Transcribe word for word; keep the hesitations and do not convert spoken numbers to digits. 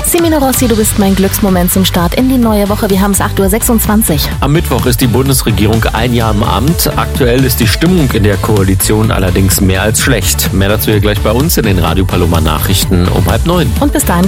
Semino Rossi, du bist mein Glücksmoment zum Start in die neue Woche. Wir haben es acht Uhr sechsundzwanzig. Am Mittwoch ist die Bundesregierung ein Jahr im Amt. Aktuell ist die Stimmung in der Koalition allerdings mehr als schlecht. Mehr dazu hier gleich bei uns in den Radio Paloma Nachrichten um halb neun. Und bis dahin